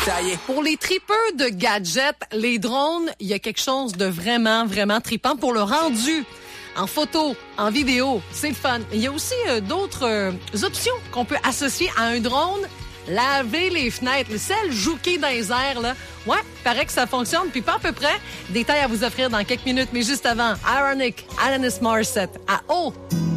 détaillé. Pour les tripeux de gadgets, les drones, il y a quelque chose de vraiment, vraiment trippant pour le rendu. En photo, en vidéo, c'est le fun. Il y a aussi d'autres options qu'on peut associer à un drone. Laver les fenêtres, le sel jouqué dans les airs, là. Ouais, paraît que ça fonctionne, puis pas à peu près. Détails à vous offrir dans quelques minutes, mais juste avant, Ironic, Alanis Morissette, à haut.